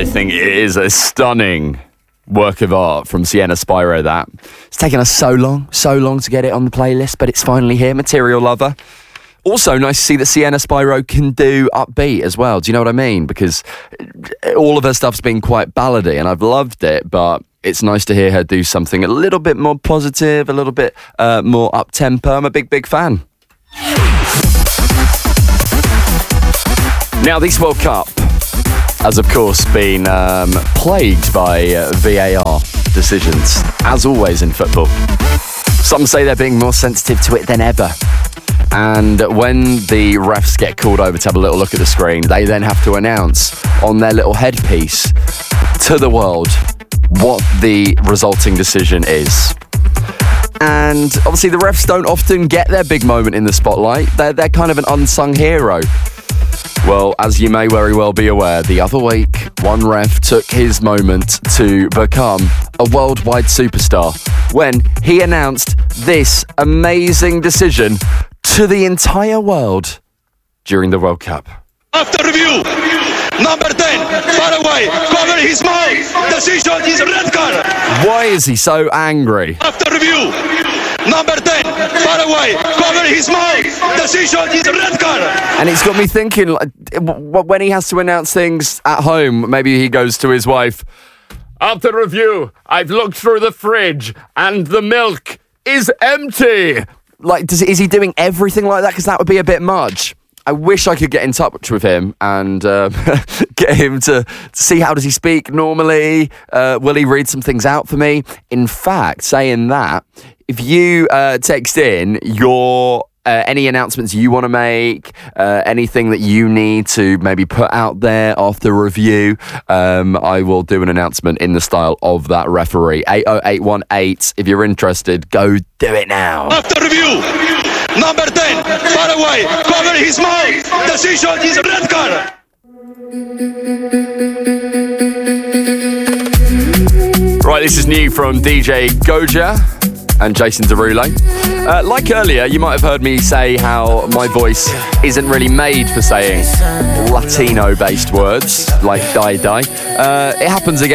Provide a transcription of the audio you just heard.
I think it is a stunning work of art from Sienna Spyro, that. It's taken us so long to get it on the playlist, but it's finally here, Material Lover. Also, nice to see that Sienna Spyro can do upbeat as well. Do you know what I mean? Because all of her stuff's been quite ballady, and I've loved it, but it's nice to hear her do something a little bit more positive, a little bit more up-tempo. I'm a big fan. Now, this World Cup has, of course, been plagued by VAR decisions, as always in football. Some say they're being more sensitive to it than ever. And when the refs get called over to have a little look at the screen, they then have to announce on their little headpiece to the world what the resulting decision is. And obviously the refs don't often get their big moment in the spotlight. They're kind of an unsung hero. Well, as you may very well be aware, the other week, one ref took his moment to become a worldwide superstar when he announced this amazing decision to the entire world during the World Cup. After review, number 10, far away, cover his mouth, decision is red card. Why is he so angry? After review, number 10, far away, cover his mouth, decision is red card. And it's got me thinking, like, when he has to announce things at home, maybe he goes to his wife, after review, I've looked through the fridge and the milk is empty. Like, is he doing everything like that? Because that would be a bit much. I wish I could get in touch with him and get him to see how does he speak normally. Will he read some things out for me? In fact, saying that, if you text in your any announcements you want to make, anything that you need to maybe put out there after review, I will do an announcement in the style of that referee. 80818. If you're interested, go do it now. After review, number 10, far away, cover his mouth, decision is red card. Right, this is new from DJ Goja and Jason Derulo. Like earlier, you might have heard me say how my voice isn't really made for saying Latino-based words like die. It happens again.